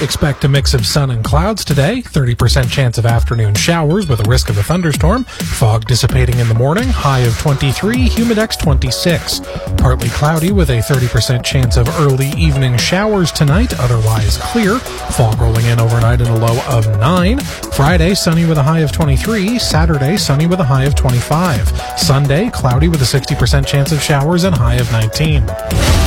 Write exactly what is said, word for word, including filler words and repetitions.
Expect a mix of sun and clouds today. thirty percent chance of afternoon showers with a risk of a thunderstorm. Fog dissipating in the morning. High of twenty-three. Humidex twenty-six. Partly cloudy with a thirty percent chance of early evening showers tonight. Otherwise clear. Fog rolling in overnight and a low of nine. Friday, sunny with a high of twenty-three. Saturday, sunny with a high of twenty-five. Sunday, cloudy with a sixty percent chance of showers and high of nineteen.